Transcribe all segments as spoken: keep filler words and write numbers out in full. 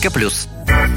ике плюс.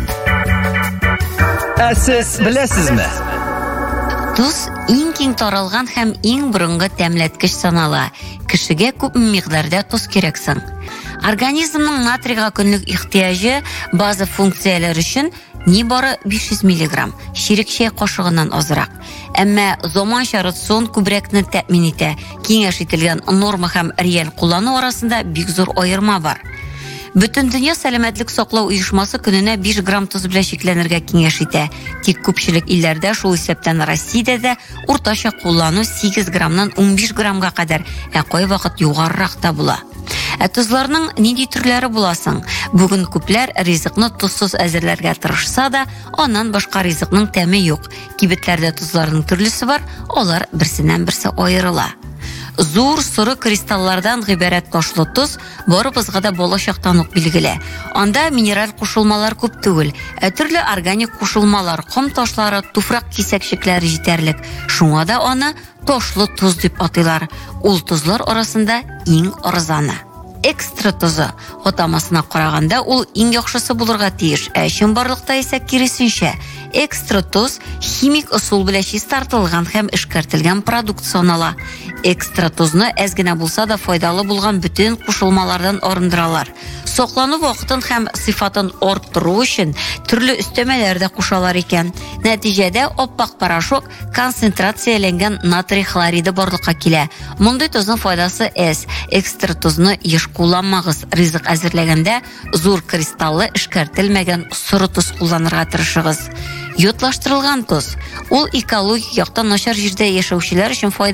Ә сез беләсезме? Туз иң киң таралган һәм иң борынгы тәмләткеч санала. Кешегә күп микъдарда туз кирәксең. Организмның натрийга көнлек ихтыяҗы база функцияләр өчен нибары биш йөз миллиграмм, ширек чәй кашыгыннан азрак. Әмма заманча рацион күбрәкне тәэмин итә. Киңәш ителгән норма һәм реаль куллану арасында бик зур аерма бар. Бөтен дөнья сәламәтлек саклау оешмасы көненә биш грамм туз белән чикләнергә киңәш итә. Тик күпчелек илләрдә, шул исәптән Россиядә дә уртача куллану сигез граммнан ун биш граммга кадәр, ә кай вакыт югарырак та була. Ә тузларның нинди төрләре буласың? Бүген күпләр ризыкны тузсыз әзерләргә тырышса да, аннан башка ризыкның тәме юк. Кибетләрдә тузларның төрлесе бар, алар берсеннән берсе аерыла. Зур соры кристаллардан гыйбарәт ташлы туз барыбызга да балачактан ук билгеле. Анда минераль кушылмалар күп түгел, ә төрле органик кушылмалар, ком ташлары, туфрак кисәкчекләре җитәрлек. Шуңа да аны ташлы туз дип атыйлар. Ул тузлар арасында иң арзаны. Экстра тузы атамасына караганда ул иң яхшысы булырга тиеш, ә чынбарлыкта исә киресенчә. Экстра туз химик усул белән чистартылган һәм эшкәртелгән продукт санала. Экстра тузны әз генә булса да файдалы булган бүтән кушылмалардан арындыралар. Саклану вакытын һәм сыйфатын арттыру өчен төрле өстәмәләр дә кушалар икән. Нәтиҗәдә оппак порошок концентрацияләнгән натрий хлориды барлыкка килә. Мондый тузның файдасы әз. Экстра тузны еш кулланмагыз. Ризык әзерләгәндә зур кристаллы эшкәртелмәгән соры туз кулланырга тырышыгыз. Йотлаштырылган туз. Ул экологик яктан начар җирдә яшәүчеләр өчен файдалы.